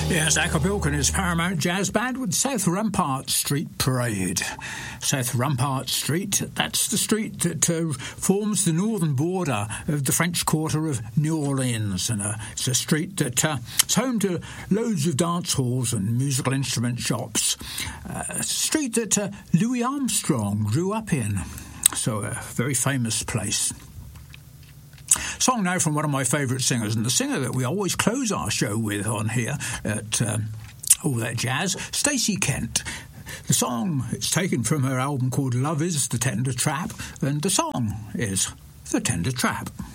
Yes, Acker Bilk and his Paramount Jazz Band with South Rampart Street Parade. South Rampart Street, that's the street that forms the northern border of the French Quarter of New Orleans. And it's a street that's home to loads of dance halls and musical instrument shops. A street that Louis Armstrong grew up in. So a very famous place. Song now from one of my favourite singers, and the singer that we always close our show with on here at All That Jazz, Stacey Kent. The song is taken from her album called Love Is the Tender Trap, and the song is The Tender Trap.